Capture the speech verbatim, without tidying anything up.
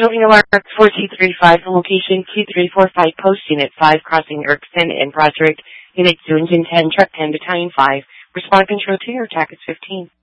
Building Alarm four two three five, location two three four five, Post Unit five, Crossing Erskine and Broderick, Unit two Engine ten, Truck ten, Battalion five. Respond control to your attack is fifteen.